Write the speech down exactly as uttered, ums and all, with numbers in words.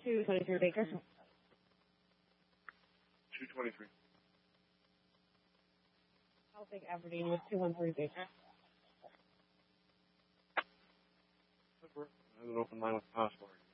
two twenty-three Baker. two twenty-three. I'll take Aberdeen with two thirteen Baker. Has an open line with passport.